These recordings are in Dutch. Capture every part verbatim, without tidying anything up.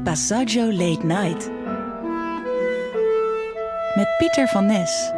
Passaggio Late Night. Met Pieter van Nes.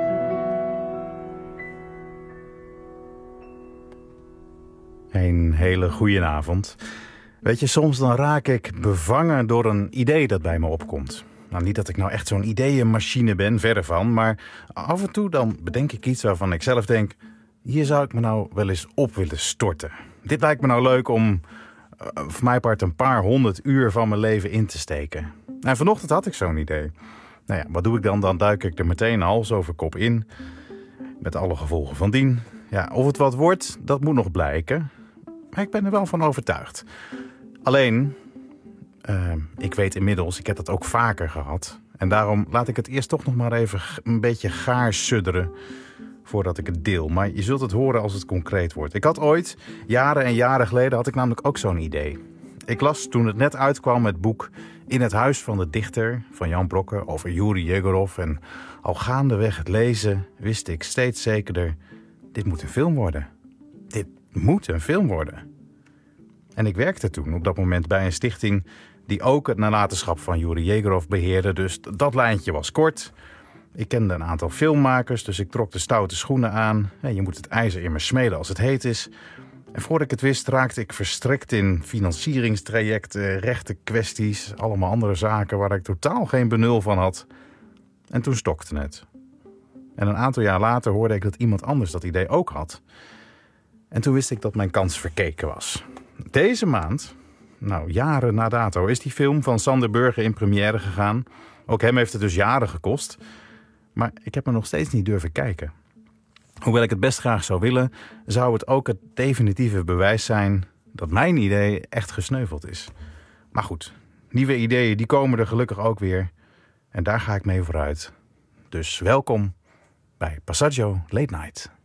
Een hele goeie avond. Weet je, soms dan raak ik bevangen door een idee dat bij me opkomt. Nou, niet dat ik nou echt zo'n ideeënmachine ben, verre van. Maar af en toe dan bedenk ik iets waarvan ik zelf denk... hier zou ik me nou wel eens op willen storten. Dit lijkt me nou leuk om, uh, voor mijn part, een paar honderd uur van mijn leven in te steken. En vanochtend had ik zo'n idee. Nou ja, wat doe ik dan? Dan duik ik er meteen hals over kop in. Met alle gevolgen van dien. Ja, of het wat wordt, dat moet nog blijken. Maar ik ben er wel van overtuigd. Alleen, uh, ik weet inmiddels, ik heb dat ook vaker gehad. En daarom laat ik het eerst toch nog maar even een beetje gaar sudderen voordat ik het deel. Maar je zult het horen als het concreet wordt. Ik had ooit, jaren en jaren geleden, had ik namelijk ook zo'n idee. Ik las toen het net uitkwam het boek In het huis van de dichter van Jan Brokke over Juri Jegorov. En al gaandeweg het lezen wist ik steeds zekerder, dit moet een film worden. Dit moet een film worden. En ik werkte toen op dat moment bij een stichting die ook het nalatenschap van Juri Jegorov beheerde. Dus dat lijntje was kort. Ik kende een aantal filmmakers, dus ik trok de stoute schoenen aan. Ja, je moet het ijzer in me smeden als het heet is. En voordat ik het wist raakte ik verstrikt in financieringstrajecten, rechtenkwesties, allemaal andere zaken waar ik totaal geen benul van had. En toen stokte het. En een aantal jaar later hoorde ik dat iemand anders dat idee ook had. En toen wist ik dat mijn kans verkeken was. Deze maand, nou jaren na dato, is die film van Sander Burger in première gegaan. Ook hem heeft het dus jaren gekost. Maar ik heb er nog steeds niet durven kijken. Hoewel ik het best graag zou willen, zou het ook het definitieve bewijs zijn dat mijn idee echt gesneuveld is. Maar goed, nieuwe ideeën die komen er gelukkig ook weer. En daar ga ik mee vooruit. Dus welkom bij Passaggio Late Night.